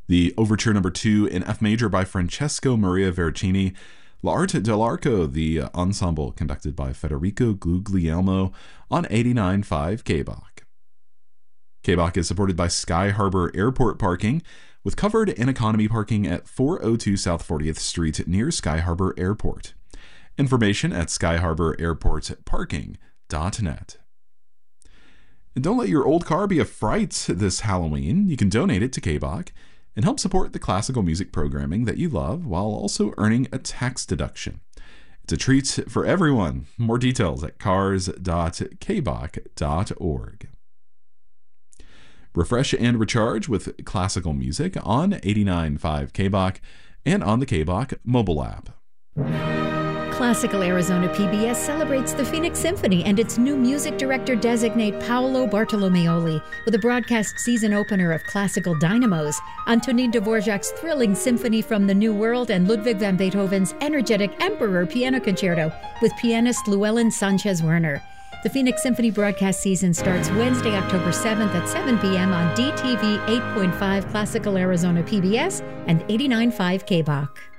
The Overture Number 2 in F major by Francesco Maria Veracini, L'Arte dell'Arco, the ensemble conducted by Federico Guglielmo on 89.5 KBach. KBach is supported by Sky Harbor Airport Parking, with covered and economy parking at 402 South 40th Street near Sky Harbor Airport. Information at skyharbor.airportparking.net. And don't let your old car be a fright this Halloween. You can donate it to KBach and help support the classical music programming that you love while also earning a tax deduction. It's a treat for everyone. More details at cars.kbach.org. Refresh and recharge with classical music on 89.5 KBach and on the KBach mobile app. Classical Arizona PBS celebrates the Phoenix Symphony and its new music director designate Paolo Bartolomeoli with a broadcast season opener of Classical Dynamos, Antonin Dvorak's thrilling Symphony from the New World, and Ludwig van Beethoven's energetic Emperor Piano Concerto with pianist Llewellyn Sanchez Werner. The Phoenix Symphony broadcast season starts Wednesday, October 7th at 7 p.m. on DTV 8.5 Classical Arizona PBS and 89.5 KBach.